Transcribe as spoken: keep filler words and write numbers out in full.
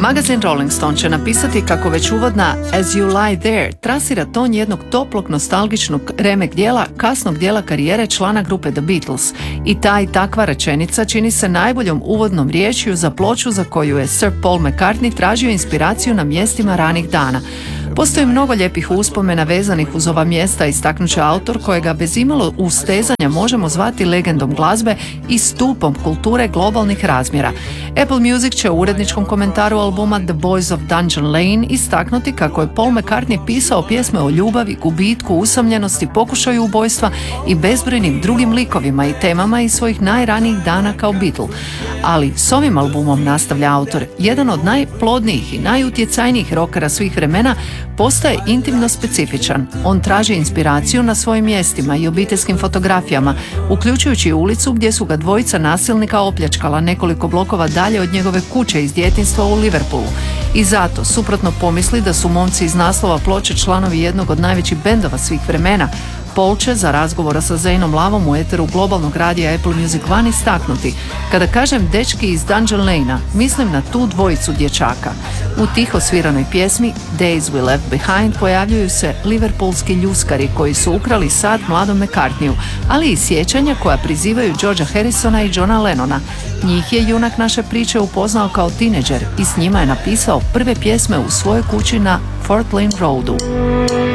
Magazin Rolling Stone će napisati kako već uvodna As You Lie There trasira ton jednog toplog, nostalgičnog remek dijela, kasnog dijela karijere člana grupe The Beatles. I ta i takva rečenica čini se najboljom uvodnom riječju za ploču za koju je Sir Paul McCartney tražio inspiraciju na mjestima ranih dana. Postoji mnogo lijepih uspomena vezanih uz ova mjesta, istaknuće autor kojega bez imalo ustezanja možemo zvati legendom glazbe i stupom kulture globalnih razmjera. Apple Music će u uredničkom komentaru albuma The Boys of Dungeon Lane istaknuti kako je Paul McCartney pisao pjesme o ljubavi, gubitku, usamljenosti, pokušaju ubojstva i bezbrojnim drugim likovima i temama iz svojih najranijih dana kao Beatle. Ali s ovim albumom, nastavlja autor, jedan od najplodnijih i najutjecajnijih rokera svih vremena postaje intimno specifičan. On traži inspiraciju na svojim mjestima i obiteljskim fotografijama, uključujući ulicu gdje su ga dvojica nasilnika opljačkala nekoliko blokova dalje od njegove kuće iz djetinjstva u Liverpoolu. I zato, suprotno pomisli da su momci iz naslova ploče članovi jednog od najvećih bendova svih vremena, Paul će za razgovora sa Zainom Lavom u eteru globalnog radija Apple Music One istaknuti: kada kažem dečki iz Dungeon Lane-a, mislim na tu dvojicu dječaka. U tiho sviranoj pjesmi Days We Left Behind pojavljuju se liverpoolski ljuskari koji su ukrali sad mladom McCartneyu, ali i sjećanja koja prizivaju Georgea Harrisona i Johna Lennona. Njih je junak naše priče upoznao kao tineđer i s njima je napisao prve pjesme u svojoj kući na Fort Lane Roadu.